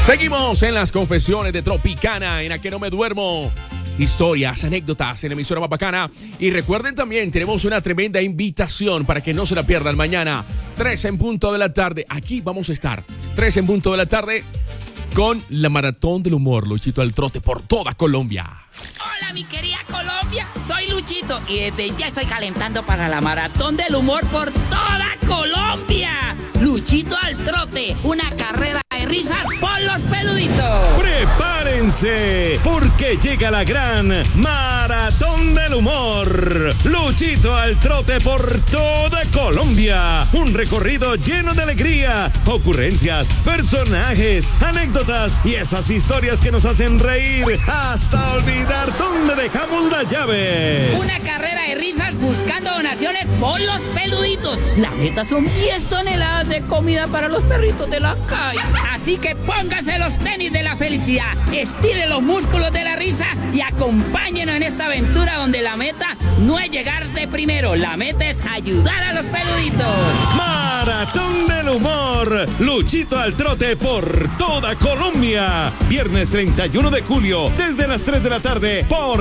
Seguimos en las confesiones de Tropicana, en A Que No Me Duermo. Historias, anécdotas en emisora más bacana. Y recuerden también, tenemos una tremenda invitación para que no se la pierdan mañana. 3 en punto de la tarde. Aquí vamos a estar. 3 en punto de la tarde con la Maratón del Humor. Luchito al trote por toda Colombia. Hola, mi querida Colombia. Soy Luchito y desde ya estoy calentando para la Maratón del Humor por toda Colombia. Luchito al trote, una carrera de risas por los peluditos. ¡Prepárense! Porque llega la gran Maratón del Humor. Luchito al trote por toda Colombia. Un recorrido lleno de alegría, ocurrencias, personajes, anécdotas y esas historias que nos hacen reír hasta olvidar dónde dejamos la llave. Una carrera de risas buscando donaciones por los peluditos. La meta son 10 toneladas de comida para los perritos de la calle. Así que póngase los tenis de la felicidad, estire los músculos de la risa y acompáñenos en esta aventura donde la meta no es llegar de primero, la meta es ayudar a los peluditos. Maratón del Humor. Luchito al trote por toda Colombia. Viernes 31 de julio, desde las 3 de la tarde, por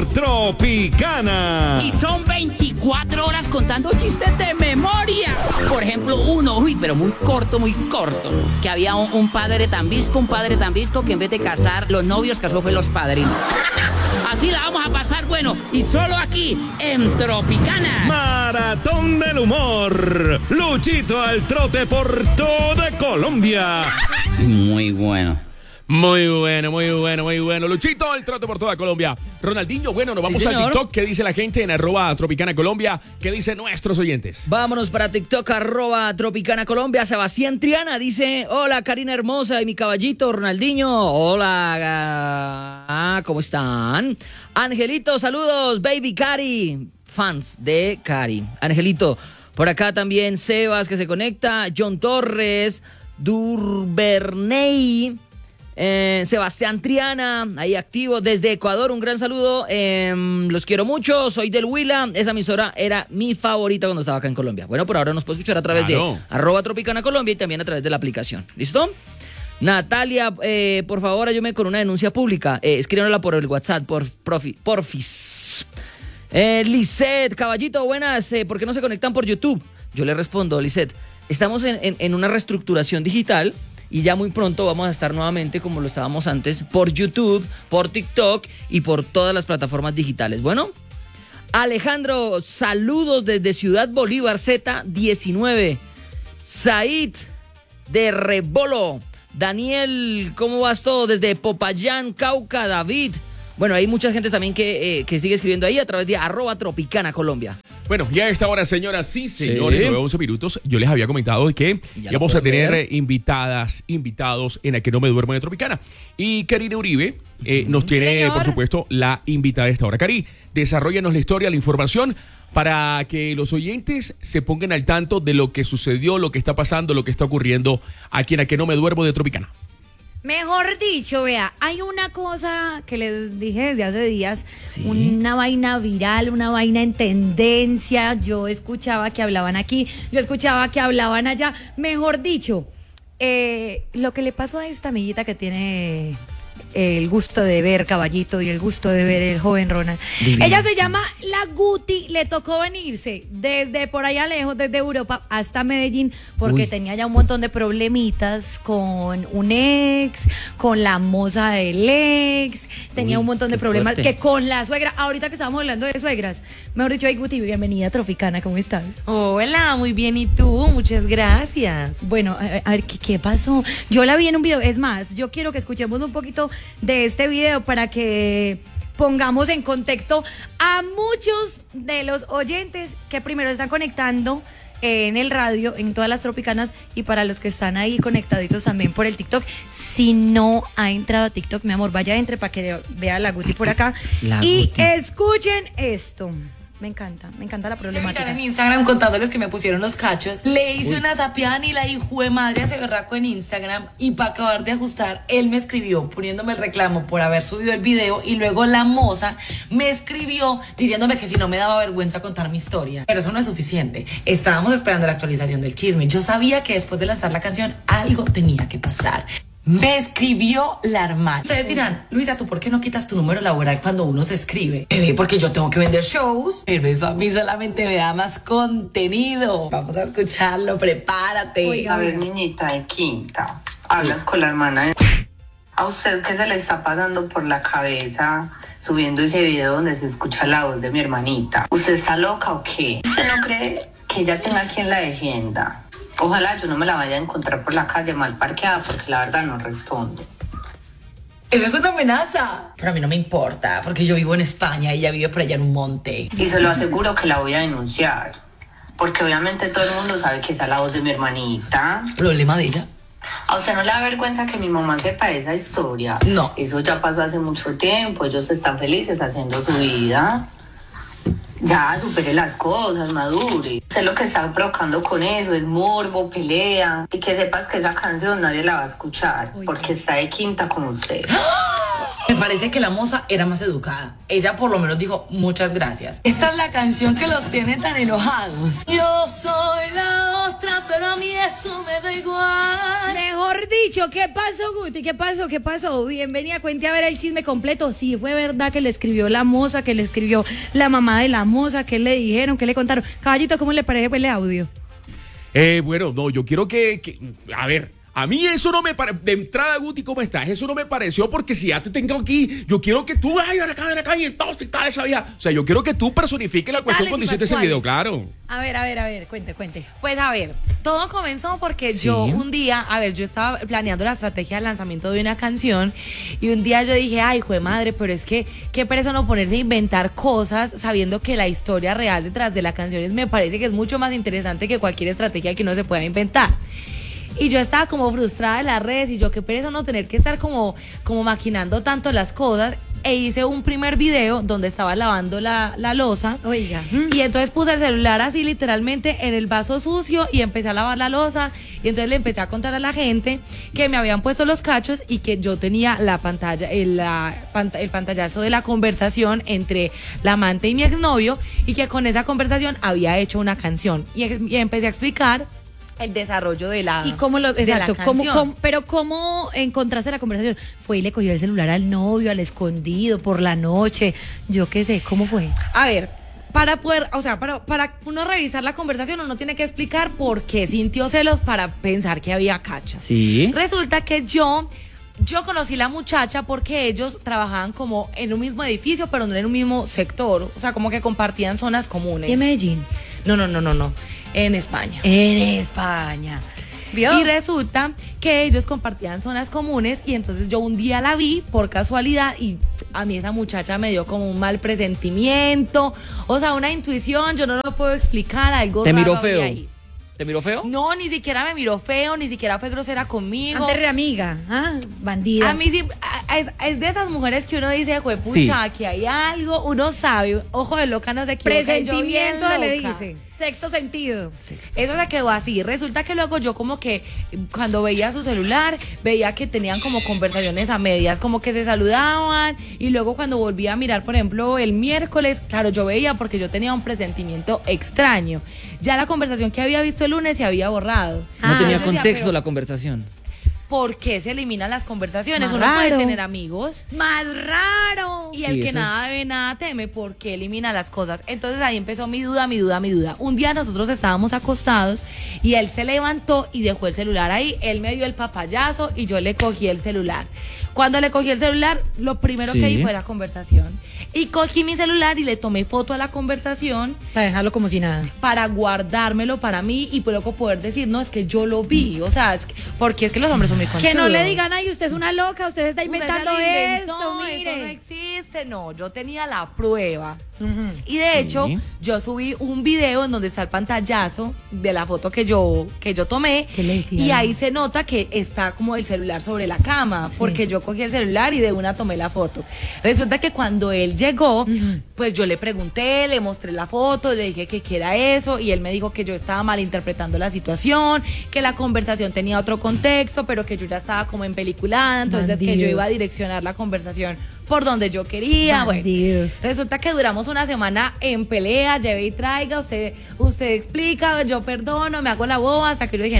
Tropicana. Y son 24 horas contando chistes de memoria. Por ejemplo, uno, pero muy corto, que había un padre tan visco que en vez de casar los novios, casó fue los padrinos. Así la vamos a pasar, bueno, y solo aquí, en Tropicana. Maratón del Humor. Luchito al trote por toda Colombia. Muy bueno. Muy bueno. Luchito, el trote por toda Colombia. Ronaldinho, bueno, nos vamos al TikTok. ¿Qué dice la gente en @Tropicana Colombia? ¿Qué dicen nuestros oyentes? Vámonos para TikTok, @Tropicana Colombia. Sebastián Triana dice: hola, Karina hermosa y mi caballito, Ronaldinho. Hola, ¿cómo están? Angelito, saludos, baby Cari. Fans de Cari. Angelito, por acá también Sebas que se conecta. John Torres, Durberney. Sebastián Triana, ahí activo desde Ecuador, un gran saludo, los quiero mucho, soy del Huila, esa emisora era mi favorita cuando estaba acá en Colombia. Bueno, por ahora nos puede escuchar a través de @Tropicana Colombia y también a través de la aplicación, ¿listo? Natalia, por favor, ayúdame con una denuncia pública, escríbanla por el WhatsApp, porfis. Lisette, caballito, buenas, ¿por qué no se conectan por YouTube? Yo le respondo, Lisette, estamos en una reestructuración digital. Y ya muy pronto vamos a estar nuevamente, como lo estábamos antes, por YouTube, por TikTok y por todas las plataformas digitales. Bueno, Alejandro, saludos desde Ciudad Bolívar, Z19. Said de Rebolo. Daniel, ¿cómo vas todo? Desde Popayán, Cauca, David. Bueno, hay mucha gente también que sigue escribiendo ahí a través de @Tropicana Colombia. Bueno, ya a esta hora, señoras y señores, 9:11 minutos, yo les había comentado que íbamos a tener invitados en A Que No Me Duermo de Tropicana. Y Karina Uribe nos tiene, por supuesto, la invitada de esta hora. Cari, desarróllanos la historia, la información, para que los oyentes se pongan al tanto de lo que sucedió, lo que está pasando, lo que está ocurriendo aquí en A Que No Me Duermo de Tropicana. Mejor dicho, vea, hay una cosa que les dije desde hace días, una vaina viral, una vaina en tendencia. Yo escuchaba que hablaban aquí, yo escuchaba que hablaban allá. Mejor dicho, lo que le pasó a esta amiguita que tiene el gusto de ver, caballito, y el gusto de ver el joven Ronald. Divino. Ella se llama La Guti, le tocó venirse desde por allá lejos, desde Europa hasta Medellín, porque tenía ya un montón de problemitas con un ex, con la moza del ex, tenía un montón de problemas que con la suegra. Ahorita que estábamos hablando de suegras, mejor dicho, Guti, bienvenida a Tropicana, ¿cómo estás? Hola, muy bien, ¿y tú? Muchas gracias. Bueno, a ver, ¿qué pasó? Yo la vi en un video, es más, yo quiero que escuchemos un poquito de este video para que pongamos en contexto a muchos de los oyentes que primero están conectando en el radio, en todas las Tropicanas, y para los que están ahí conectaditos también por el TikTok. Si no ha entrado a TikTok, mi amor, vaya, entre para que vea la Guti por acá y escuchen esto. Me encanta la problemática. Se en Instagram contándoles que me pusieron los cachos. Le hice una zapiada y la hijo de madre hace berraco en Instagram. Y para acabar de ajustar, él me escribió poniéndome el reclamo por haber subido el video. Y luego la moza me escribió diciéndome que si no me daba vergüenza contar mi historia. Pero eso no es suficiente. Estábamos esperando la actualización del chisme. Yo sabía que después de lanzar la canción algo tenía que pasar. Me escribió la hermana. Ustedes dirán, Luisa, ¿tú por qué no quitas tu número laboral cuando uno te escribe? Porque yo tengo que vender shows, pero eso a mí solamente me da más contenido. Vamos a escucharlo, prepárate. Oiga. A ver, niñita de quinta, hablas con la hermana. ¿A usted qué se le está pasando por la cabeza subiendo ese video donde se escucha la voz de mi hermanita? ¿Usted está loca o qué? ¿Usted no cree que ella tenga quien la defienda? Ojalá yo no me la vaya a encontrar por la calle mal parqueada, porque la verdad no respondo. Esa es una amenaza. Pero a mí no me importa, porque yo vivo en España y ella vive por allá en un monte. Y se lo aseguro que la voy a denunciar, porque obviamente todo el mundo sabe que esa es la voz de mi hermanita. ¿Problema de ella? ¿A usted no le da vergüenza que mi mamá sepa esa historia? No. Eso ya pasó hace mucho tiempo, ellos están felices haciendo su vida. Ya, supere las cosas, madure. Usted lo que está provocando con eso es morbo, pelea. Y que sepas que esa canción nadie la va a escuchar, porque está de quinta como usted. Me parece que la moza era más educada. Ella por lo menos dijo muchas gracias. Esta es la canción que los tiene tan enojados. Yo soy la otra, pero a mí eso me da igual. Mejor dicho, ¿qué pasó, Guti? ¿Qué pasó? ¿Qué pasó? Bienvenida, cuente a ver el chisme completo. Sí, fue verdad que le escribió la moza, que le escribió la mamá de la moza, que le dijeron, que le contaron. Caballito, ¿cómo le parece el audio? Bueno, no, yo quiero a ver, a mí eso no me pareció, de entrada, Guti, ¿cómo estás? Eso no me pareció, porque si ya te tengo aquí, yo quiero que tú, ay, ven acá, y entonces, y tal, esa vieja. O sea, yo quiero que tú personifiques la cuestión Dale, cuando sí, hiciste ese Pascual. video, claro. A ver, cuente. Pues a ver, todo comenzó porque Sí. yo un día, yo estaba planeando la estrategia de lanzamiento de una canción y un día yo dije, ay, jue madre, pero es que qué pereza no ponerse a inventar cosas sabiendo que la historia real detrás de la canción me parece que es mucho más interesante que cualquier estrategia que uno se pueda inventar. Y yo estaba como frustrada en las redes y yo qué pereza no tener que estar como maquinando tanto las cosas. E hice un primer video donde estaba lavando la loza. Oiga. Y entonces puse el celular así literalmente en el vaso sucio y empecé a lavar la loza. Y entonces le empecé a contar a la gente que me habían puesto los cachos y que yo tenía la pantalla, el pantallazo de la conversación entre la amante y mi exnovio y que con esa conversación había hecho una canción. Y empecé a explicar el desarrollo de la ¿Y cómo lo, de la exacto, canción. pero cómo encontraste la conversación? ¿Fue y le cogió el celular al novio, al escondido, por la noche? Yo qué sé, ¿cómo fue? A ver, para poder, para uno revisar la conversación, uno tiene que explicar por qué sintió celos para pensar que había cachas. Sí. Resulta que yo conocí la muchacha porque ellos trabajaban como en un mismo edificio, pero no en un mismo sector. O sea, como que compartían zonas comunes. ¿Y en Medellín? No. En España. En España. ¿Vio? Y resulta que ellos compartían zonas comunes y entonces yo un día la vi por casualidad y a mí esa muchacha me dio como un mal presentimiento, o sea, una intuición, yo no lo puedo explicar, algo ¿Te miró raro había feo? ahí. ¿Te miró feo? No, ni siquiera me miró feo, ni siquiera fue grosera conmigo. Antes re amiga, bandida. A mí sí, es de esas mujeres que uno dice, juepucha, Sí. aquí hay algo, uno sabe, ojo de loca no se equivoca. y yo bien Presentimiento le loca. dice. Sexto sentido. Eso se quedó así. Resulta que luego yo como que cuando veía su celular, veía que tenían como conversaciones a medias, como que se saludaban y luego cuando volví a mirar, por ejemplo, el miércoles, claro, yo veía porque yo tenía un presentimiento extraño. Ya la conversación que había visto el lunes se había borrado. No tenía Yo decía, contexto pero la conversación. ¿por qué se eliminan las conversaciones? Más Uno puede raro. tener amigos. Más raro. Y Sí, el que eso nada debe, nada teme, porque elimina las cosas. Entonces ahí empezó mi duda. Un día nosotros estábamos acostados y él se levantó y dejó el celular ahí. Él me dio el papayazo y yo le cogí el celular. Cuando le cogí el celular, lo primero Sí. que vi fue la conversación. Y cogí mi celular y le tomé foto a la conversación Para dejarlo como si nada. para guardármelo para mí y luego poder decir, no, es que yo lo vi. O sea, porque es que los hombres son muy conchudos. Que no le digan, ay, usted es una loca, usted está Usted inventando se lo inventó, esto, eso no mire. existe. No, yo tenía la prueba. Ujú. Y de hecho, yo subí un video en donde está el pantallazo de la foto que yo tomé. ¿Qué le decía? Y ahí se nota que está como el celular sobre la cama, porque yo cogí el celular y de una tomé la foto. Resulta que cuando él llegó, pues yo le pregunté, le mostré la foto, le dije que qué era eso, y él me dijo que yo estaba malinterpretando la situación, que la conversación tenía otro contexto, pero que yo ya estaba como empeliculada, entonces que yo Bandidos. iba a direccionar la conversación por donde yo quería. Bueno, Bandidos. resulta que duramos una semana en pelea, lleve y traiga, usted explica, yo perdono, me hago la boba, hasta que yo dije, no.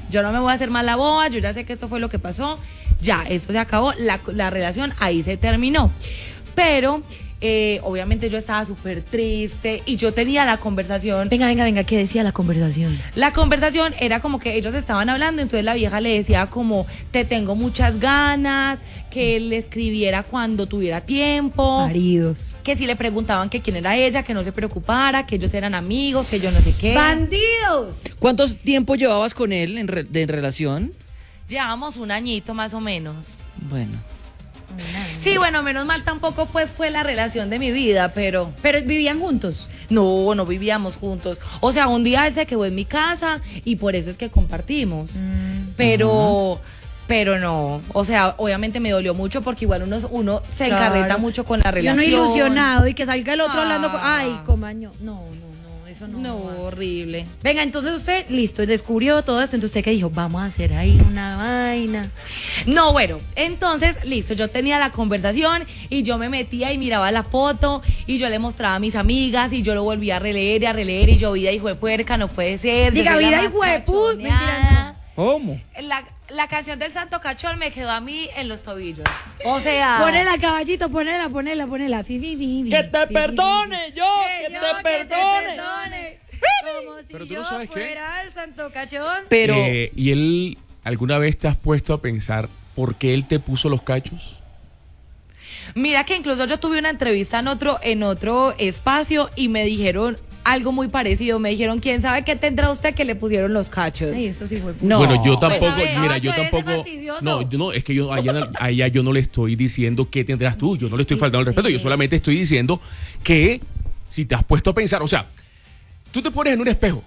yo no me voy a hacer más la boba, yo ya sé que esto fue lo que pasó, ya, esto se acabó, la relación ahí se terminó. Pero obviamente yo estaba súper triste y yo tenía la conversación. Venga, ¿qué decía la conversación? La conversación era como que ellos estaban hablando, entonces la vieja le decía como, te tengo muchas ganas, que él le escribiera cuando tuviera tiempo. Maridos. Que si le preguntaban que quién era ella, que no se preocupara, que ellos eran amigos, que yo no sé qué. ¡Bandidos! ¿Cuánto tiempo llevabas con él en relación? Llevamos un añito más o menos. Bueno. Sí, bueno, menos mal tampoco pues fue la relación de mi vida, pero vivían juntos. no vivíamos juntos. O sea, un día él se quedó en mi casa y por eso es que compartimos. Pero no, o sea, obviamente me dolió mucho porque igual uno se encarreta mucho con la Y relación. uno ilusionado y que salga el otro hablando con... Ah. Ay, comaño. No, eso no. No, horrible. Venga, entonces usted, listo, descubrió todo esto. Entonces usted que dijo, vamos a hacer ahí una vaina. No, bueno, entonces, listo, yo tenía la conversación y yo me metía y miraba la foto y yo le mostraba a mis amigas y yo lo volvía a releer y yo, vida hijo de puerca, no puede ser. Diga, yo soy la vida más hijo de put, cachoneada. mentira, ¿Cómo? La canción del Santo Cachón me quedó a mí en los tobillos. O sea... Ponela, caballito, ponela. Fi, fi, fi, ¡Que fi, te fi, perdone, fi. yo! ¡Que Yo te perdone! Como si Pero tú yo no sabes qué. fuera el santo cachón. Pero... ¿Y él alguna vez te has puesto a pensar por qué él te puso los cachos? Mira que incluso yo tuve una entrevista en otro espacio y me dijeron algo muy parecido. Me dijeron, ¿quién sabe qué tendrá usted que le pusieron los cachos? Ay, eso sí fue. No. Bueno, yo tampoco, Pues, a ver, mira, yo caballo, ese tampoco, fastidioso. no, es que yo a ella yo no le estoy diciendo qué tendrás tú, yo no le estoy faltando el respeto, yo solamente estoy diciendo que si te has puesto a pensar, o sea, tú te pones en un espejo,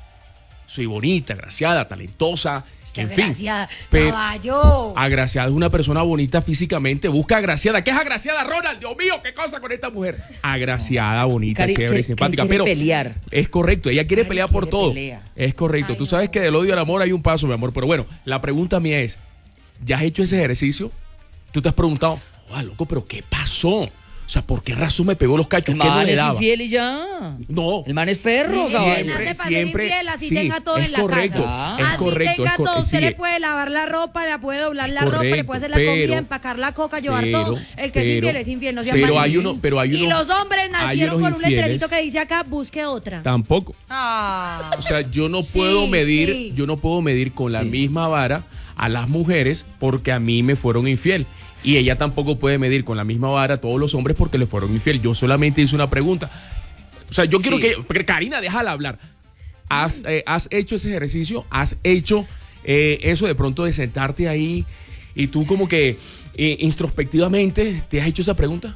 soy bonita, agraciada, talentosa, en fin, Agraciada. pero Caballo. agraciada es una persona bonita físicamente, busca agraciada, ¿qué es agraciada, Ronald? Dios mío, qué cosa con esta mujer, agraciada, bonita, chévere, simpática, quiere pero pelear. es correcto, ella quiere Cari pelear por quiere todo. pelea. Es correcto. Ay, Tú no. sabes que del odio al amor hay un paso, mi amor. Pero bueno, la pregunta mía es, ¿ya has hecho ese ejercicio? Tú te has preguntado, loco, pero ¿qué pasó? O sea, ¿por qué razón me pegó los cachos? El ¿Qué no man le es daba? infiel y ya. No. El man es perro, Sí, caballo. no hace para ser siempre, infiel, así sí, tenga todo es en la correcto, casa. es Así correcto, tenga todo, usted sí, le puede lavar la ropa, le puede doblar la ropa, le correcto, puede hacer la comida, pero- empacar la coca, llevar pero- todo. El que es infiel, no sea pero mal. hay uno, pero hay Y uno, los hombres nacieron unos con un letrerito infieles. que dice acá, busque otra. Tampoco. Ah. O sea, yo no Sí, puedo medir, sí. yo no puedo medir con la Sí. misma vara a las mujeres porque a mí me fueron infiel. Y ella tampoco puede medir con la misma vara a todos los hombres porque le fueron infiel. Yo solamente hice una pregunta. O sea, yo quiero Sí. que... Karina, déjala hablar. ¿Has hecho ese ejercicio? ¿Has hecho eso de pronto de sentarte ahí y tú como que introspectivamente te has hecho esa pregunta?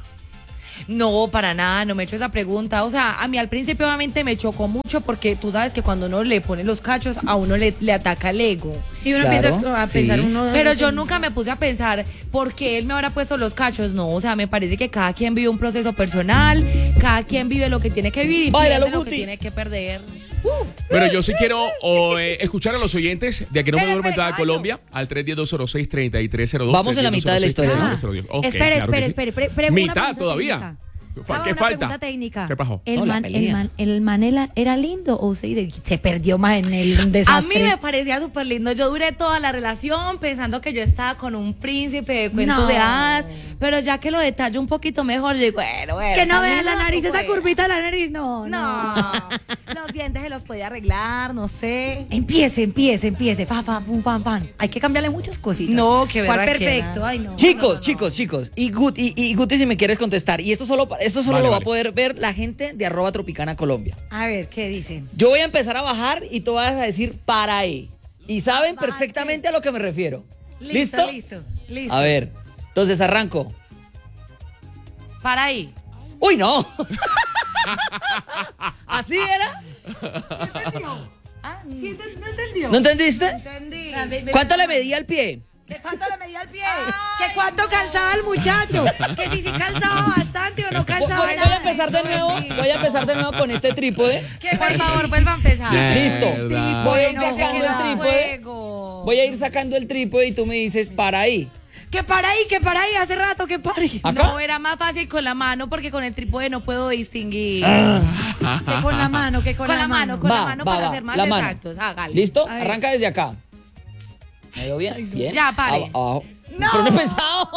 No, para nada, no me he hecho esa pregunta. O sea, a mí al principio obviamente me chocó mucho porque tú sabes que cuando uno le pone los cachos, a uno le ataca el ego. Y uno Claro, empieza a sí. pensar uno. Pero yo nunca me puse a pensar por qué él me habrá puesto los cachos. No, o sea, me parece que cada quien vive un proceso personal, cada quien vive lo que tiene que vivir y Báilalo, pierde lo que Guti. tiene que perder. Pero yo sí quiero escuchar a los oyentes de Aquí no me Espere, duermo en toda espere, Colombia al 310-206-3302. Vamos en la mitad de la historia, ¿no? 310-206-3302. Ok, espere, claro que sí. espere. Una Mitad pregunta todavía. técnica. ¿Qué Una falta? pregunta técnica. ¿Qué pasó? ¿El No, la man, pelea. el man era lindo o se perdió más en el A desastre? mí me parecía súper lindo. Yo duré toda la relación pensando que yo estaba con un príncipe de cuentos No. de hadas, pero ya que lo detallo un poquito mejor, yo digo, bueno. Es que no vean la también nariz, pues. esa curvita de la nariz, no. No, los dientes se los podía arreglar, no sé. Empiece. Pam, pam. Hay que cambiarle muchas cositas. No, qué ¿Cuál berraquera. perfecto? Ay, no. Chicos, No. chicos. Y Guti, si me quieres contestar. Y esto solo Vale, lo va vale. a poder ver la gente de @Tropicana Colombia. A ver, ¿qué dicen? Yo voy a empezar a bajar y tú vas a decir para ahí. Y saben perfectamente a lo que me refiero. Listo. A ver, entonces arranco. Para ahí. ¡Uy, no! ¿Así era? ¿Sí no entendió? ¿No entendiste? Entendí. ¿Cuánto le medía el pie? ¿De cuánto le medía el pie? ¿Que cuánto calzaba el muchacho? Que si calzaba bastante o no calzaba Voy a nada. empezar de nuevo. Voy a empezar de nuevo con este trípode. Que Por favor, vuelva a empezar. Listo. Verdad. Voy a ir No, se sacando quedó el a trípode. juego. Voy a ir sacando el trípode y tú me dices para ahí. para ahí, hace rato que para ahí. ¿Acá? No, era más fácil con la mano porque con el trípode no puedo distinguir. Que con la mano, Con la mano, Va, para va. ser más La mano. exactos. Hágale. ¿Listo? A ver. Arranca desde acá. ¿Me veo bien? Bien. Ya, pare. Abajo. No. Pero no he pensado.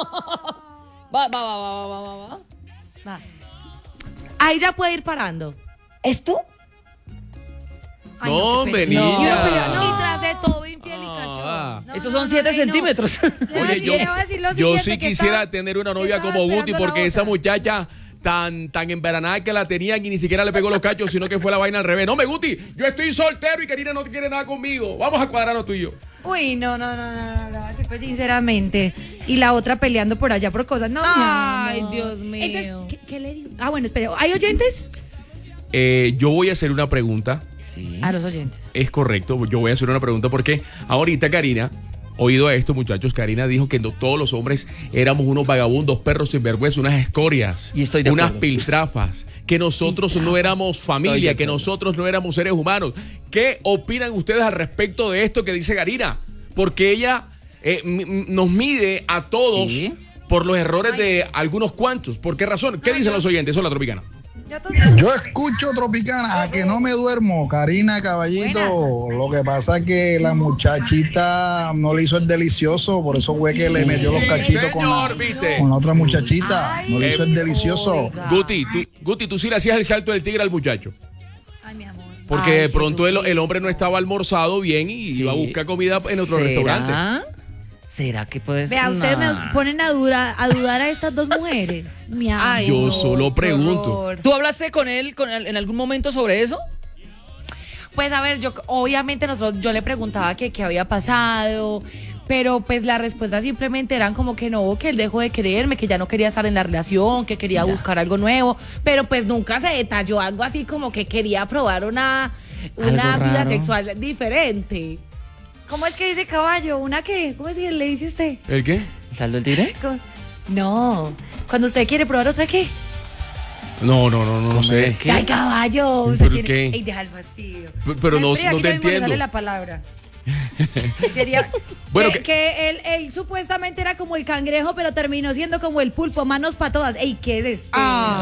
Va. Va. Ahí ya puede ir parando. ¿Esto? Ay, No, qué hombre, pena. niña. No. Y tras de todo, infiel y Ah. cachón. No, Estos no, son no, 7 ahí no. centímetros. Oye, Le voy a decir lo yo siguiente, sí que quisiera estaba- tener una que novia estaba como Guti, esperando la porque esa otra. muchacha tan embaranada que la tenían y ni siquiera le pegó los cachos, sino que fue la vaina al revés. No, me Guti, yo estoy soltero y Karina no quiere nada conmigo. Vamos a cuadrarnos tú y yo. Uy, no, así pues sinceramente. Y la otra peleando por allá por cosas. No, Ay, mi amor. Dios mío. Entonces, ¿qué le digo? Ah, bueno, espera. ¿Hay oyentes? Yo voy a hacer una pregunta. Sí. A los oyentes. Es correcto, yo voy a hacer una pregunta porque ahorita Karina, oído a esto muchachos, Karina dijo que no todos los hombres éramos unos vagabundos, perros sinvergüenza, unas escorias, Y estoy de unas acuerdo. piltrafas, que nosotros no éramos Estoy familia, de que acuerdo. nosotros no éramos seres humanos. ¿Qué opinan ustedes al respecto de esto que dice Karina? Porque ella nos mide a todos Sí. por los errores de algunos cuantos. ¿Por qué razón? ¿Qué dicen los oyentes? Eso es la Tropicana. Yo escucho Tropicana, a que no me duermo. Karina, caballito. Lo que pasa es que la muchachita no le hizo el delicioso, por eso fue que le metió los Sí, cachitos señor, ¿viste? con la otra muchachita. Ay, No le hizo el delicioso. oiga. Guti, tú sí le hacías el salto del tigre al muchacho. Ay, mi amor. Porque Ay, de pronto el Jesucristo. hombre no estaba almorzado bien y Sí. iba a buscar comida en otro restaurante. ¿Será que puedes? Vea, ustedes me Nah. ponen a dudar a estas dos mujeres. Mi amor. Ay, Yo no, solo qué pregunto. horror. ¿Tú hablaste con él en algún momento sobre eso? Pues a ver, yo obviamente yo le preguntaba que qué había pasado, pero pues la respuesta simplemente eran como que no, que él dejó de quererme, que ya no quería estar en la relación, que quería buscar algo nuevo, pero pues nunca se detalló algo así como que quería probar una vida raro. sexual diferente. ¿Cómo es que dice caballo? ¿Una qué? ¿Cómo es que le dice usted? ¿El qué? ¿El saldo del tigre? No. Cuando usted quiere probar otra, ¿qué? No sé. ¿Qué? ¡Ay, caballo! ¿Pero Usted tiene... qué? Ey, deja el fastidio. Pero no Espera, aquí te ya mismo le entiendo. sale la palabra. Quería... Bueno, que él supuestamente era como el cangrejo, pero terminó siendo como el pulpo, manos para todas. ¡Ey, qué desespero!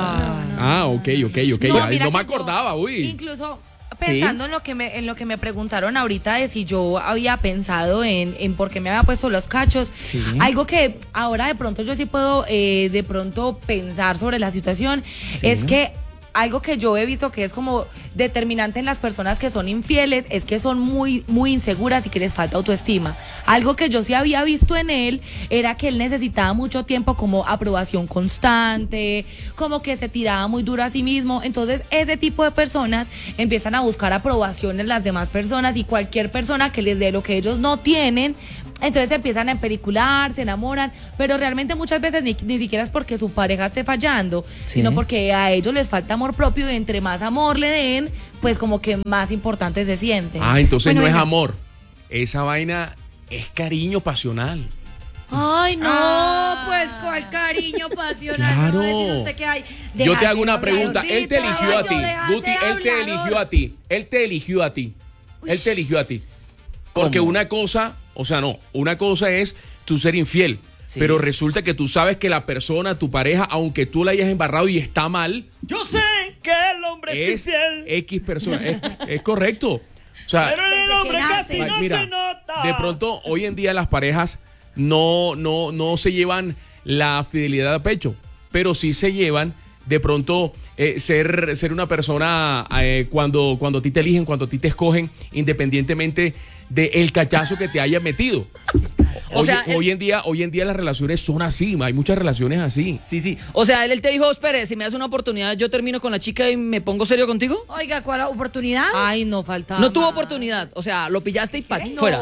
Ah. Ok. No, No, mira no me que yo, acordaba, uy. Incluso pensando en lo que me preguntaron ahorita de si yo había pensado en por qué me había puesto los cachos, Sí. algo que ahora de pronto yo sí puedo de pronto pensar sobre la situación es que algo que yo he visto que es como determinante en las personas que son infieles es que son muy inseguras y que les falta autoestima. Algo que yo sí había visto en él era que él necesitaba mucho tiempo como aprobación constante, como que se tiraba muy duro a sí mismo. Entonces ese tipo de personas empiezan a buscar aprobación en las demás personas y cualquier persona que les dé lo que ellos no tienen, entonces se empiezan a empelicular, se enamoran, pero realmente muchas veces ni siquiera es porque su pareja esté fallando, Sí. sino porque a ellos les falta amor propio y entre más amor le den, pues como que más importante se sienten. Ah, entonces Bueno, no es venga. amor. Esa vaina es cariño pasional. Ay, no, Ah. pues cuál cariño pasional. Claro. No va a decir usted que hay. Yo te Deja hago de una hablar, pregunta. Él te gordito, eligió a ti. deja Guti, de él te hablador. eligió a ti. Él te eligió a ti. Él te eligió a ti. Porque ¿Cómo? una cosa, o sea, no, una cosa es tú ser infiel. Sí. Pero resulta que tú sabes que la persona, tu pareja, aunque tú la hayas embarrado y está mal, Yo sé que el hombre es es infiel, X persona. Es correcto. O sea, pero en el Desde hombre que casi nace. no mira, se nota. de pronto hoy en día las parejas no se llevan la fidelidad a pecho, pero sí se llevan de pronto ser una persona cuando a ti te eligen, cuando a ti te escogen, independientemente del cachazo que te haya metido. O sea, hoy en día las relaciones son así, hay muchas relaciones así. Sí. O sea, él te dijo, espere, si me das una oportunidad, yo termino con la chica y me pongo serio contigo. Oiga, ¿cuál oportunidad? Ay, no faltaba No tuvo más. oportunidad. O sea, lo pillaste y fuera.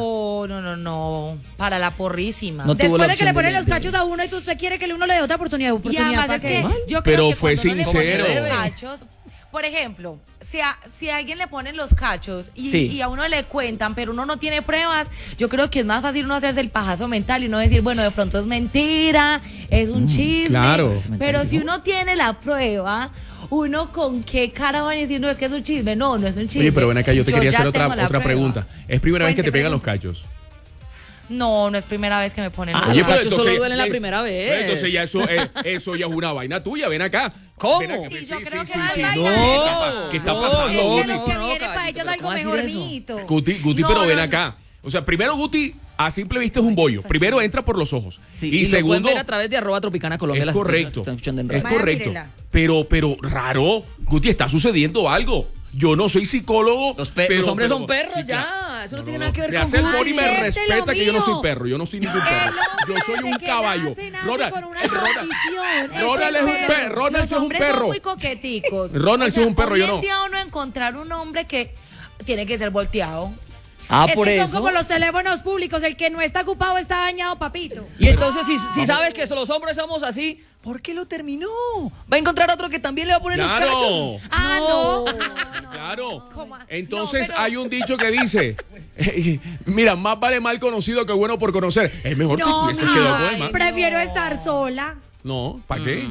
No, para la porrísima. No tuvo Después la de que le opción ponen de- los cachos a uno y usted quiere que uno le dé otra oportunidad. Y además ¿para es qué? que yo creo Pero que fue cuando uno le ponen sincero. los cachos, por ejemplo, si a alguien le ponen los cachos Sí. y a uno le cuentan, pero uno no tiene pruebas, yo creo que es más fácil uno hacerse el pajazo mental y no decir, bueno, de pronto es mentira, es un chisme. claro. Pero si uno tiene la prueba, uno con qué cara va a decir, no es que es un chisme. No es un chisme. Oye, pero ven acá, yo te quería ya hacer tengo la otra prueba. pregunta. ¿Es primera vez que te Cuente, pegan los cachos? No es primera vez que me ponen los Oye, cachos. pero solo duelen la primera vez. Entonces ya eso ya es una vaina tuya, ven acá. ¿Cómo? Ven acá, Sí, yo creo que sí, es sí. vaina. No, ¿qué está pasando? Es que no, lo que no, viene para caballito, ellos pero algo ¿cómo va a decir mejor, eso? mijito. Guti, No, pero ven no, acá. O sea, primero Guti a simple vista es un bollo. Primero entra por los ojos. Sí, y lo pueden segundo, ver a través de @tropicana_Colombia. es las correcto. que están escuchando en Es radio. correcto. Mírela. Pero raro, Guti, está sucediendo algo. Yo no soy psicólogo. Los pero- hombres pero- son perros, sí, ya. claro. Eso no tiene nada que ver Me con hace el gusto. Boni y me Acepte respeta lo que yo no soy mío. perro. Yo no soy ningún perro. Yo soy un caballo. Nace Ronald, con una Ronald, condición. Ronald es un perro. Ronald Los sí es un hombres son perro. muy coqueticos. Ronald sí es un perro, hoy yo en no. día uno encontrar un hombre que tiene que ser volteado. Ah, Es por que eso. son como los teléfonos públicos, el que no está ocupado está dañado, papito. Y entonces, si sabes que los hombres somos así, ¿por qué lo terminó? Va a encontrar otro que también le va a poner los Claro. cachos. Ah, no. Claro. ¿Cómo? Entonces No, pero- hay un dicho que dice, mira, más vale mal conocido que bueno por conocer. Es mejor No, que hubieses quedado con ay, el man. prefiero estar sola. No, ¿para qué?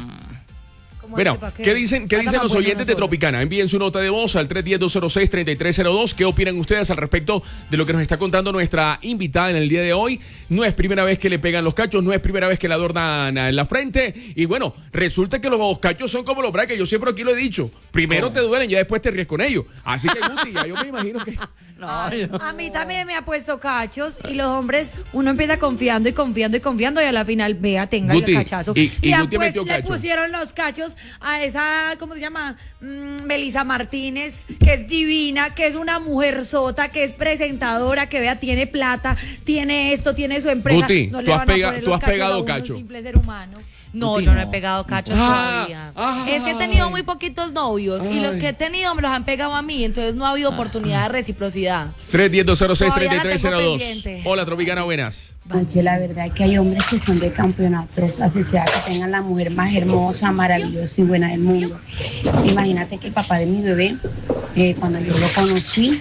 ¿Cómo Bueno, así, pa' ¿qué dicen Anda los tan bueno oyentes de nosotros. Tropicana? Envíen su nota de voz al 310-206-3302. ¿Qué opinan ustedes al respecto de lo que nos está contando nuestra invitada en el día de hoy? No es primera vez que le pegan los cachos, no es primera vez que la adornan en la frente. Y bueno, resulta que los cachos son como los brackets. Yo siempre aquí lo he dicho. Primero te duelen, ya después te ríes con ellos. Así que, Guti, ya yo me imagino que... No, yo- A mí también me ha puesto cachos y los hombres, uno empieza confiando y a la final, vea, tenga Guti, el cachazo. y han Guti metió le cacho. pusieron los cachos a esa, ¿cómo se llama? Melissa Martínez, que es divina, que es una mujer sota, que es presentadora, que vea, tiene plata, tiene esto, tiene su empresa. Guti, no tú le has van a pega- poner tú los has cachos pegado a uno, cacho. un simple ser humano. No, Guti, yo no he no. pegado cachos Ah, todavía. ah, Es que he tenido muy poquitos novios y los que he tenido me los han pegado a mí, entonces no ha habido oportunidad de reciprocidad. 310-206-3302. pendiente. Hola, Tropicana, buenas. Oye, la verdad es que hay hombres que son de campeonatos, así sea que tengan la mujer más hermosa, maravillosa y buena del mundo. Imagínate que el papá de mi bebé, cuando yo lo conocí,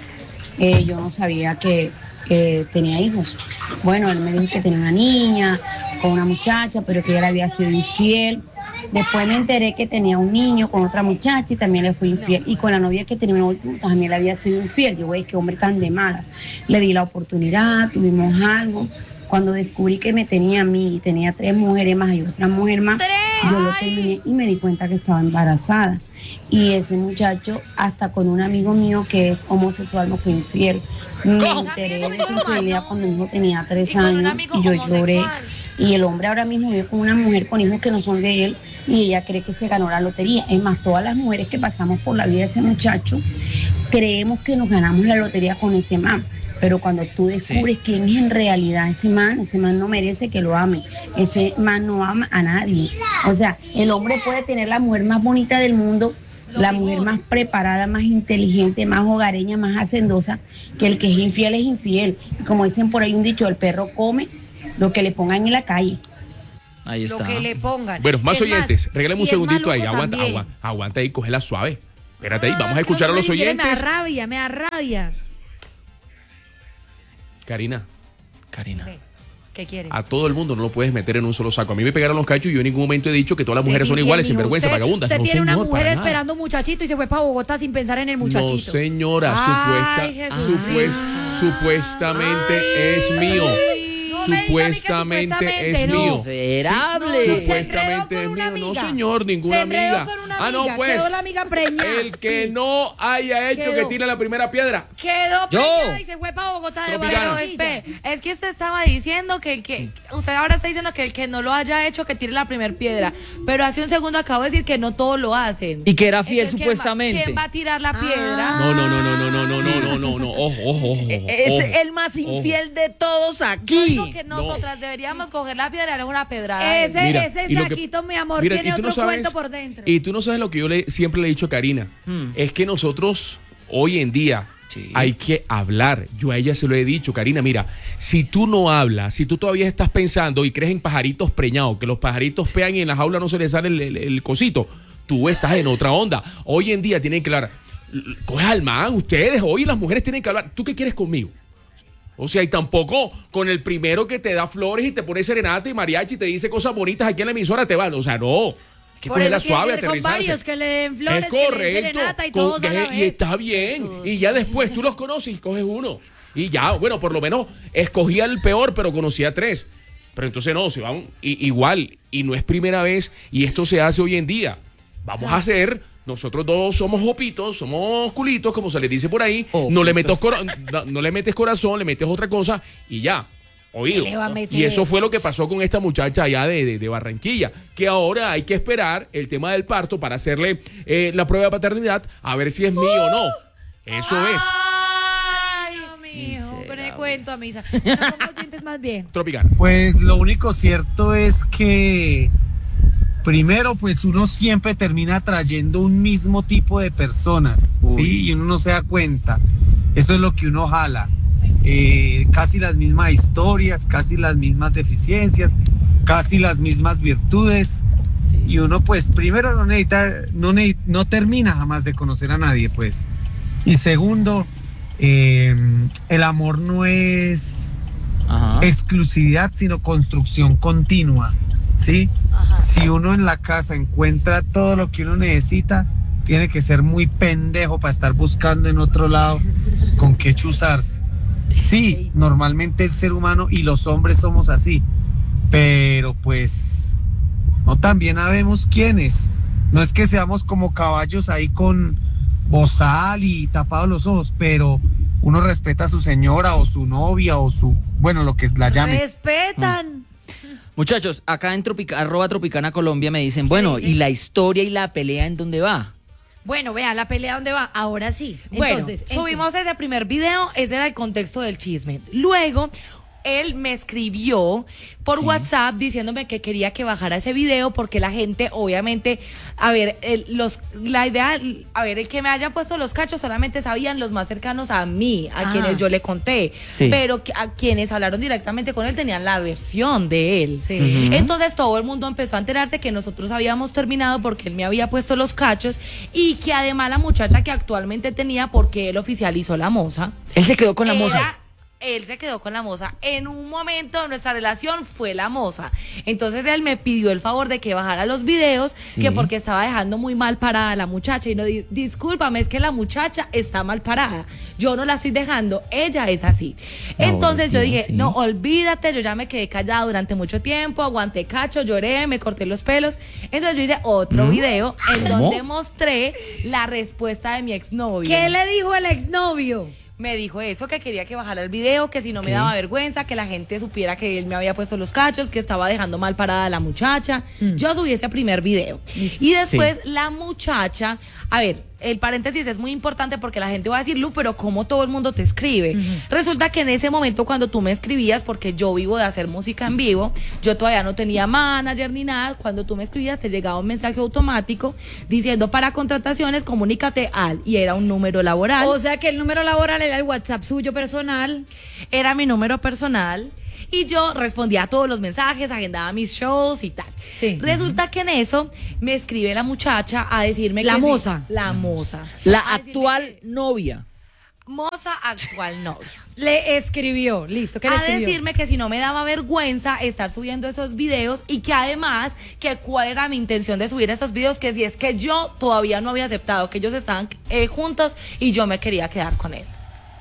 yo no sabía que tenía hijos. Bueno, él me dijo que tenía una niña con una muchacha, pero que ella le había sido infiel. Después me enteré que tenía un niño con otra muchacha y también le fui infiel. Y con la novia que tenía una última también le había sido infiel. Yo, güey, qué hombre tan de mala. Le di la oportunidad, tuvimos algo. Cuando descubrí que me tenía a mí y tenía 3 mujeres más y otra mujer más, yo lo terminé y me di cuenta que estaba embarazada. Y ese muchacho, hasta con un amigo mío que es homosexual, me fue infiel. Me enteré de su infidelidad cuando mi hijo tenía 3 Y con un años amigo y yo lloré. homosexual. Y el hombre ahora mismo vive con una mujer con hijos que no son de él y ella cree que se ganó la lotería. Es más, todas las mujeres que pasamos por la vida de ese muchacho creemos que nos ganamos la lotería con ese man. Pero cuando tú descubres quién es en realidad ese man no merece que lo ame. Ese man no ama a nadie. O sea, el hombre puede tener la mujer más bonita del mundo, la mujer más preparada, más inteligente, más hogareña, más hacendosa, que el que es infiel es infiel. Y como dicen por ahí un dicho, el perro come lo que le pongan en la calle. Ahí Lo está. que le pongan. Bueno, más Es oyentes. Regálame un si es segundito ahí. maluco Aguanta, también. aguanta ahí, cógela suave. Espérate ahí, No, vamos es a que escuchar a los ni siquiera Me oyentes. da rabia. Karina, Ve, ¿qué quiere? a todo el mundo no lo puedes meter en un solo saco. A mí me pegaron los cachos y yo en ningún momento he dicho que todas las mujeres son iguales, sin vergüenza, vagabundas. Usted No, tiene una señor, mujer para nada. esperando un muchachito y se fue para Bogotá sin pensar en el muchachito. No, señora, Ay, Jesús. supuestamente es mío. No me diga a mí que Supuestamente es no. mío. Miserable. Se enredó Supuestamente con es una mío. No, amiga. señor, ninguna Se enredó amiga. con una Ah, no, amiga, pues. quedó la amiga preñada, El que sí. no haya hecho Quedó. que tire la primera piedra. Quedó Yo. preñada y se fue para Bogotá de Tropicana. Pero Barranquilla. espere, es que usted estaba diciendo que usted ahora está diciendo que el que no lo haya hecho que tire la primer piedra, pero hace un segundo acabo de decir que no todos lo hacen. Y que era fiel Entonces, supuestamente. ¿quién va a tirar la piedra? No. Ojo. Es el más infiel de todos Yo aquí. digo que nosotras deberíamos coger la piedra y darle una pedrada. Ese, Mira, ese y lo que- saquito, mi amor, Mira, tiene y tú no otro sabes- cuento por dentro. Y tú no sabes lo que yo siempre le he dicho a Karina. Es que nosotros, hoy en día, Sí. hay que hablar. Yo a ella se lo he dicho, Karina, mira, si tú no hablas, si tú todavía estás pensando y crees en pajaritos preñados, que los pajaritos pean y en la jaula no se les sale el cosito, tú estás en otra onda. Hoy en día tienen que hablar. Coge al man, ustedes, hoy las mujeres tienen que hablar. ¿Tú qué quieres conmigo? O sea, y tampoco con el primero que te da flores y te pone serenata y mariachi y te dice cosas bonitas aquí en la emisora te van. O sea, no. Hay que Por cogerla eso tiene suave, que ir con aterrizarse. varios que le den flores, Es que le den correcto. serenata y todos a la Y vez. está bien. Y ya después tú los conoces y coges uno. Y ya, bueno, por lo menos escogía el peor, pero conocía 3. Pero entonces no, se van igual. Y no es primera vez y esto se hace hoy en día. Vamos a hacer, nosotros dos somos jopitos, somos culitos, como se les dice por ahí. No le metes corazón, le metes otra cosa y ya. Oído. Le va a meter. Y eso fue lo que pasó con esta muchacha allá de Barranquilla, que ahora hay que esperar el tema del parto para hacerle la prueba de paternidad a ver si es mío o no. Eso es. Ay, mijo, pero le cuento a misa. No pongo los dientes más bien. Tropicana. Pues lo único cierto es que primero, pues uno siempre termina atrayendo un mismo tipo de personas, ¿sí? Y uno no se da cuenta. Eso es lo que uno jala. Casi las mismas historias, casi las mismas deficiencias, casi las mismas virtudes. Y uno, pues, primero no termina jamás de conocer a nadie, pues. Y segundo, el amor no es exclusividad, sino construcción continua, ¿sí? Si uno en la casa encuentra todo lo que uno necesita, tiene que ser muy pendejo para estar buscando en otro lado con qué chuzarse. Sí, normalmente el ser humano y los hombres somos así, pero pues no, también habemos quiénes. No es que seamos como caballos ahí con bozal y tapados los ojos, pero uno respeta a su señora o su novia o bueno, lo que la llame. Respetan. Muchachos, acá en @Tropicana Colombia me dicen, bueno, ¿y la historia y la pelea en dónde va? Bueno, vea, la pelea dónde va, ahora sí. Bueno, Entonces, subimos ese primer video, ese era el contexto del chisme. Luego, él me escribió por WhatsApp diciéndome que quería que bajara ese video porque la gente, obviamente, la idea, el que me haya puesto los cachos solamente sabían los más cercanos a mí, a quienes yo le conté, pero a quienes hablaron directamente con él tenían la versión de él. Entonces todo el mundo empezó a enterarse que nosotros habíamos terminado porque él me había puesto los cachos y que además la muchacha que actualmente tenía, porque él oficializó la moza. Él se quedó con la moza. Él se quedó con la moza. En un momento de nuestra relación fue la moza. Entonces él me pidió el favor de que bajara los videos, que porque estaba dejando muy mal parada a la muchacha. Y no, discúlpame, es que la muchacha está mal parada. Yo no la estoy dejando, ella es así. Entonces yo dije, no, olvídate, yo ya me quedé callada durante mucho tiempo, aguanté cacho, lloré, me corté los pelos. Entonces yo hice otro video en donde mostré la respuesta de mi exnovio. ¿Qué le dijo el exnovio? Me dijo eso, que quería que bajara el video, que si no me daba vergüenza, que la gente supiera que él me había puesto los cachos, que estaba dejando mal parada a la muchacha. Yo subí ese primer video. Y después la muchacha, a ver, el paréntesis es muy importante porque la gente va a decir, Lu, pero ¿cómo todo el mundo te escribe? Resulta que en ese momento cuando tú me escribías, porque yo vivo de hacer música en vivo, yo todavía no tenía manager ni nada, cuando tú me escribías te llegaba un mensaje automático diciendo para contrataciones comunícate al, y era un número laboral. O sea que el número laboral era el WhatsApp suyo personal. Era mi número personal. Y yo respondía a todos los mensajes, agendaba mis shows y tal. Resulta que en eso me escribe la muchacha a decirme la que moza. La moza. La actual novia. Moza actual novia. Le escribió, listo, ¿qué le escribió? A decirme que si no me daba vergüenza estar subiendo esos videos y que además, que cuál era mi intención de subir esos videos, que si es que yo todavía no había aceptado que ellos estaban juntos y yo me quería quedar con él.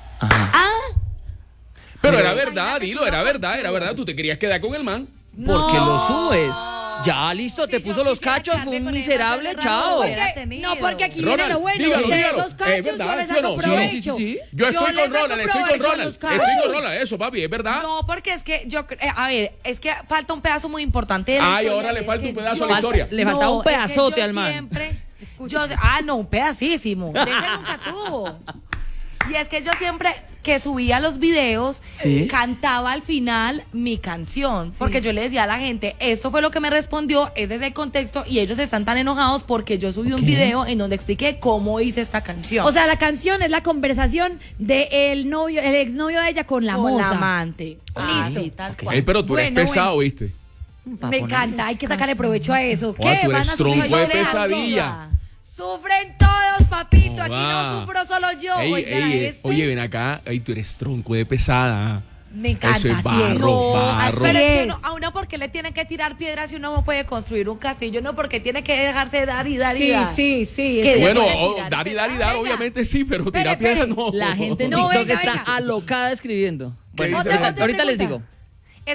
Pero era verdad, dilo, era verdad, tú te querías quedar con el man. Porque lo subes. Ya, listo, te puso los cachos, fue un miserable, chao. No, porque aquí Ronald, viene lo bueno. dígalo, De dígalo. esos cachos ¿verdad? yo les ¿Sí o no? saco Sí, provecho. Yo estoy les con saco Ronald, provecho a los cachos. eso, papi, es verdad. No, porque es que yo, a ver, es que falta un pedazo muy importante de la Ay, historia, ahora le es falta que un pedazo yo- a la historia. Le faltaba un pedazote al man. Siempre, no, un pedacísimo. De ese nunca tuvo. Y es que yo siempre que subía los videos, cantaba al final mi canción. Porque yo le decía a la gente, esto fue lo que me respondió, ese es el contexto, y ellos están tan enojados porque yo subí un video en donde expliqué cómo hice esta canción. O sea, la canción es la conversación del novio, el exnovio de ella con la con moza. la amante. Listo. Así, tal cual. Ey, pero tú eres Bueno, pesado, ¿viste? Me encanta, hay que sacarle provecho a eso. Joder, ¿Qué? tú eres Van a sufrir tronco de todos. pesadilla. Sufren todos, papito. Aquí Joda. no sufro solo yo. Ey, Oiga, oye, ven acá. Ey, tú eres tronco de pesada. Me encanta, Eso es así barro, es. No, barro. pero es que es. uno, a uno porque le tienen que tirar piedras si uno no puede construir un castillo, no porque tiene que dejarse de dar y dar y Sí, dar. sí, sí. Que Bueno, puede tirar dar y piedras. dar y dar, Venga. obviamente sí, pero tirar Espere, piedras no. La gente en No, TikTok venga, está venga. alocada escribiendo. Bueno, dice? ahorita les pregunta. digo. Espere,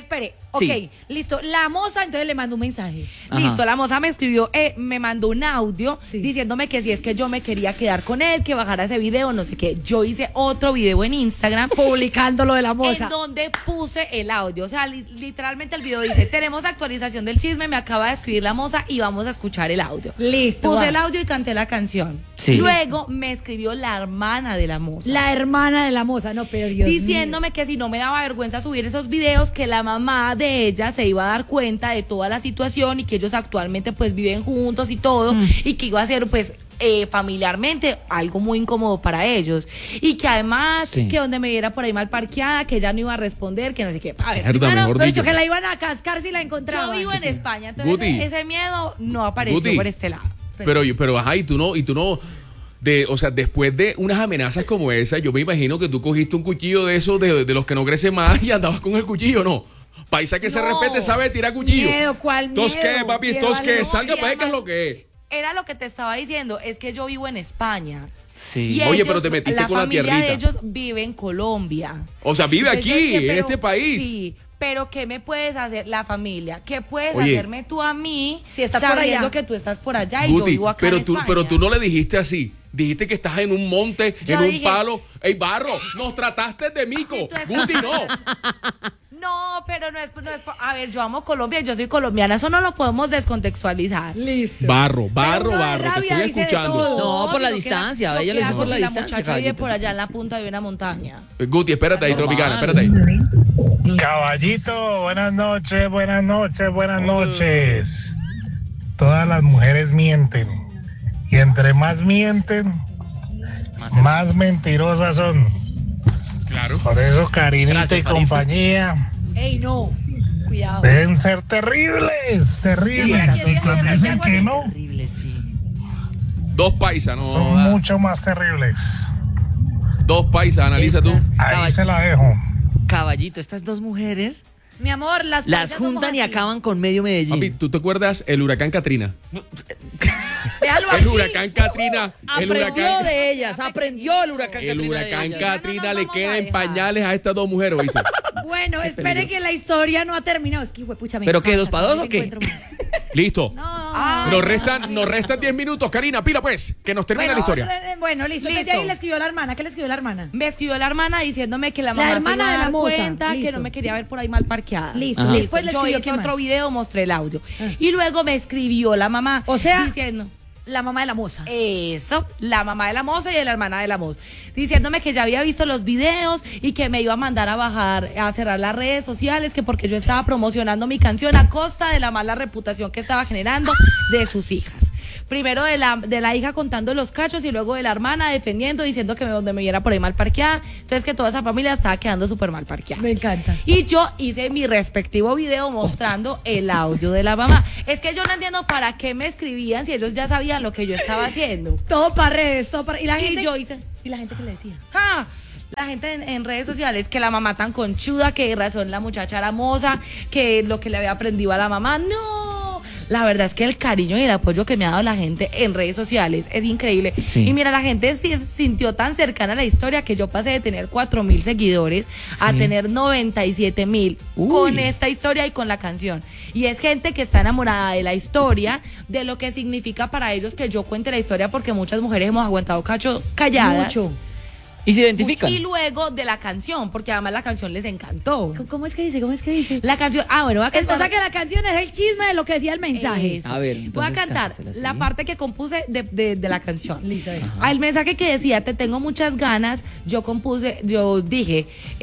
Ok, Sí. listo. La moza entonces le mandó un mensaje. Ajá. Listo, la moza me escribió, me mandó un audio diciéndome que si es que yo me quería quedar con él, que bajara ese video, no sé qué. Yo hice otro video en Instagram publicando lo de la moza. en donde puse el audio. O sea, literalmente el video dice, tenemos actualización del chisme, me acaba de escribir la moza y vamos a escuchar el audio. Listo. Puse va. el audio y canté la canción. Sí. Luego me escribió la hermana de la moza. La hermana de la moza, no, pero Dios Diciéndome que si no me daba vergüenza subir esos videos, que la mamá de ella se iba a dar cuenta de toda la situación y que ellos actualmente pues viven juntos y todo, y que iba a ser pues familiarmente algo muy incómodo para ellos, y que además Sí. que donde me viera por ahí mal parqueada, que ella no iba a responder, que no sé qué. A ver, Mierda, primero, mejor Pero dicho. dicho que la iban a cascar si la encontraban. yo vivo en España, entonces Guti. ese miedo no apareció Guti. por este lado. Pero ajá, y tú no, o sea, después de unas amenazas como esa, yo me imagino que tú cogiste un cuchillo de esos de los que no crecen más y andabas con el cuchillo, ¿no? Paisa que se No. respete sabe tirar cuchillo. Miedo, ¿cuál miedo? ¿Tos qué, papi? Miedo ¿Tos al qué? león. Salga Y para que es además- lo que es. Era lo que te estaba diciendo, es que yo vivo en España. Sí. Y Oye, ellos, pero te metiste la con la familia tierrita. de ellos vive en Colombia. O sea, vive Entonces yo aquí, dije, en pero- este país. Sí, pero ¿qué me puedes hacer la familia? ¿Qué puedes Oye. hacerme tú a mí Si estás por sabiendo allá? que tú estás por allá y yo Guti, vivo acá pero en tú, España? pero tú no le dijiste así. Dijiste que estás en un monte, Yo en un dije- palo. ¡Ey, Barro! ¡Nos trataste de mico! Sí, tú estás- Guti, no. No, pero no es, a ver, yo amo Colombia, yo soy colombiana, eso no lo podemos descontextualizar. Listo. Barro, uno de te rabia estoy dice de escuchando. todo. No, por la sino que distancia, yo ella lo qué hizo hago por la si distancia, La muchacha vive caballito. por allá en la punta de una montaña. Guti, espérate ahí, Tropicana, espérate ahí. Caballito, buenas noches, buenas noches, buenas noches. Todas las mujeres mienten. Y entre más mienten, más mentirosas son. Claro. Por eso, Karinita Gracias, y Farita. compañía Ey, no. Cuidado. deben ser terribles, terribles. Sí, Los que dicen que no Terrible, sí. Dos paisas, no. son mucho más terribles. Dos paisas, analiza tú. Estas- Ahí se la dejo. Caballito, estas dos mujeres Mi amor, las las paisas somos juntan y así. acaban con medio Medellín. Papi, ¿tú te acuerdas el huracán Katrina? Déjalo El aquí. huracán Katrina. El Aprendió huracán, de ellas, aprendió el huracán el Katrina de huracán ellas. Katrina No nos le vamos queda a en dejar. pañales a estas dos mujeres, ¿oíste? Bueno, espere que la historia no ha terminado. Es que, pucha, me ¿Pero qué, encanta, 2 para 2 cada o vez qué? encuentro más. Listo. No. Nos restan 10 minutos, Karina, pila pues, que nos termina la historia. Bueno, listo. Entonces Listo. ahí le escribió la hermana. ¿Qué le escribió la hermana? Me escribió la hermana diciéndome que la La mamá hermana se iba a de la dar moza. cuenta, que Listo. no me quería ver por ahí mal parqueada. Listo. Ajá. Después le Yo escribió hice ¿qué otro más? video, mostré el audio. Ah. Y luego me escribió la mamá. O sea, diciendo... la mamá de la moza. Eso, la mamá de la moza y la hermana de la moza, diciéndome que ya había visto los videos y que me iba a mandar a bajar, a cerrar las redes sociales, que porque yo estaba promocionando mi canción a costa de la mala reputación que estaba generando de sus hijas. Primero de la hija contando los cachos y luego de la hermana defendiendo, diciendo que donde me viera por ahí mal parqueada. Entonces que toda esa familia estaba quedando súper mal parqueada. Me encanta. Y yo hice mi respectivo video mostrando el audio de la mamá. Es que yo no entiendo para qué me escribían si ellos ya sabían lo que yo estaba haciendo. Todo para redes, todo para... Y la Y gente... yo hice... ¿Y la gente qué le decía? ¡Ja! La gente en redes sociales, que la mamá tan conchuda, que de razón la muchacha era moza, que lo que le había aprendido a la mamá, no. La verdad es que el cariño y el apoyo que me ha dado la gente en redes sociales es increíble. Sí. Y mira, la gente sí se sintió tan cercana a la historia que yo pasé de tener 4,000 seguidores a tener 97,000 con esta historia y con la canción. Y es gente que está enamorada de la historia, de lo que significa para ellos que yo cuente la historia, porque muchas mujeres hemos aguantado cacho calladas. Mucho. ¿Y se identifican? Y luego de la canción, porque además la canción les encantó. ¿Cómo es que dice? ¿Cómo es que dice? La canción, bueno, voy a cantar. O sea que la canción es el chisme de lo que decía el mensaje. Eso. A ver, voy a entonces cantar cántasela, ¿sí? la parte que compuse de la canción. Listo, ahí. Al mensaje que decía, te tengo muchas ganas, yo dije,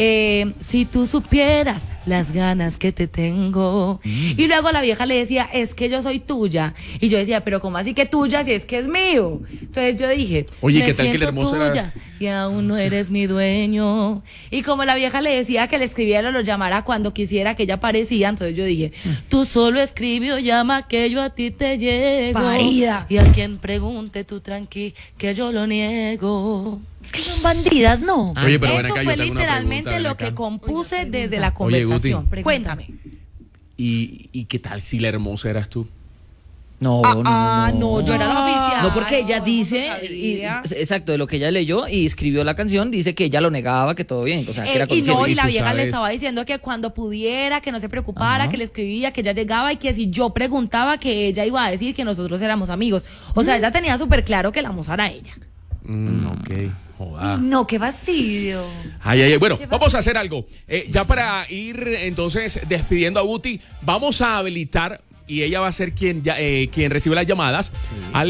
si tú supieras las ganas que te tengo. Y luego la vieja le decía, es que yo soy tuya. Y yo decía, pero ¿cómo así que tuya si es que es mío? Entonces yo dije, Oye, me ¿qué tal que la siento hermosa era- tuya y aún no eres mi dueño. Y como la vieja le decía que le escribiera o lo llamara cuando quisiera, que ella aparecía, entonces yo dije, tú solo escribe o llama que yo a ti te llego. Parida. Y a quien pregunte tú tranqui que yo lo niego. Es que son bandidas, ¿no? Oye, pero ven Eso acá, yo fue tengo una literalmente pregunta, ven lo acá. que compuse desde la Oye, conversación. Guti. Cuéntame. ¿Y qué tal si la hermosa eras tú? No, no, yo era la oficial. No, porque ella No, dice, no sabía. exacto, de lo que ella leyó y escribió la canción, dice que ella lo negaba, que todo bien, o sea, que era Y consciente. no, y la tú vieja sabes. le estaba diciendo que cuando pudiera, que no se preocupara, Ajá. que le escribía, que ella llegaba y que si yo preguntaba, que ella iba a decir que nosotros éramos amigos. O sea, ella tenía súper claro que la moza era ella. Ok, joda. No, qué fastidio. Ay. Bueno, Qué vamos a hacer algo. Ya para ir entonces despidiendo a Guti, vamos a habilitar y ella va a ser quien recibe las llamadas al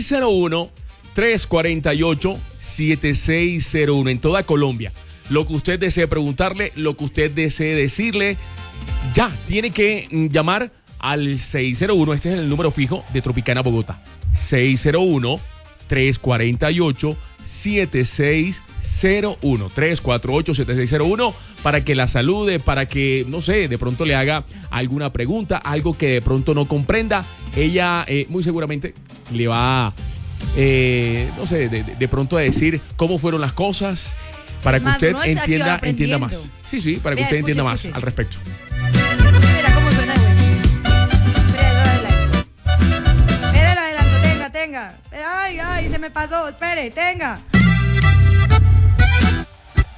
601-348-7601 en toda Colombia. Lo que usted desee preguntarle, lo que usted desee decirle, ya tiene que llamar al 601. Este es el número fijo de Tropicana Bogotá. 601-348-7601. 348-7601 para que la salude, para que, no sé, de pronto le haga alguna pregunta, algo que de pronto no comprenda. Ella muy seguramente le va, no sé, de pronto a decir cómo fueron las cosas para que Más usted uno está aquí entienda aprendiendo. más. Sí, para que Vea, usted entienda escuche. más al respecto. Mira cómo suena de bueno. Mira, lo adelanto. Mira, lo adelanto, tenga. Ay, se me pasó, espere, tenga.